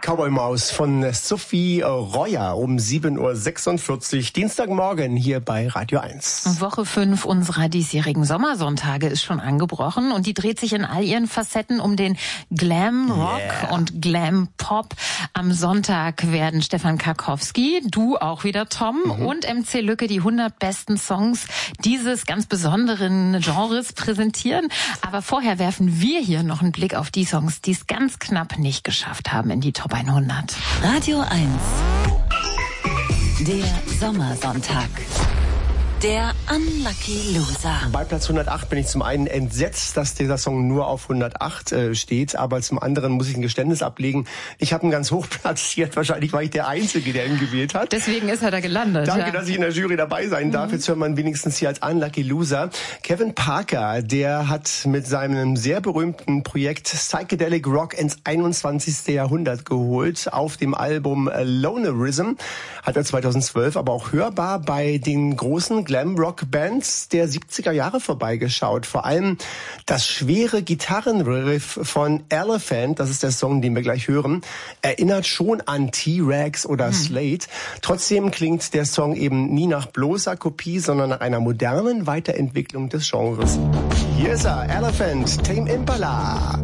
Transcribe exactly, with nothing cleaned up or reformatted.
Cowboy Maus von Sophie Royer um sieben Uhr sechsundvierzig, Dienstagmorgen hier bei Radio eins. Woche fünf unserer diesjährigen Sommersonntage ist schon angebrochen und die dreht sich in all ihren Facetten um den Glam Rock yeah. und Glam Pop. Am Sonntag werden Stefan Karkowski, du auch wieder, Tom, mhm. und M C Lücke die hundert besten Songs dieses ganz besonderen Genres präsentieren. Aber vorher werfen wir hier noch einen Blick auf die Songs, die es ganz knapp nicht geschafft haben in die Top hundert. Radio eins. Der Sommersonntag. Der Unlucky Loser. Bei Platz hundertacht bin ich zum einen entsetzt, dass dieser Song nur auf hundertacht äh, steht, aber zum anderen muss ich ein Geständnis ablegen. Ich habe ihn ganz hoch platziert, wahrscheinlich war ich der Einzige, der ihn gewählt hat. Deswegen ist er da gelandet. Danke, ja. dass ich in der Jury dabei sein darf. Mhm. Jetzt hört man wenigstens hier als Unlucky Loser. Kevin Parker, der hat mit seinem sehr berühmten Projekt Psychedelic Rock ins einundzwanzigste. Jahrhundert geholt. Auf dem Album Lonerism hat er zweitausendzwölf aber auch hörbar bei den großen Glam-Rock-Bands der siebziger Jahre vorbeigeschaut. Vor allem das schwere Gitarrenriff von Elephant, das ist der Song, den wir gleich hören, erinnert schon an T-Rex oder hm. Slade. Trotzdem klingt der Song eben nie nach bloßer Kopie, sondern nach einer modernen Weiterentwicklung des Genres. Hier ist er, Elephant, Tame Impala.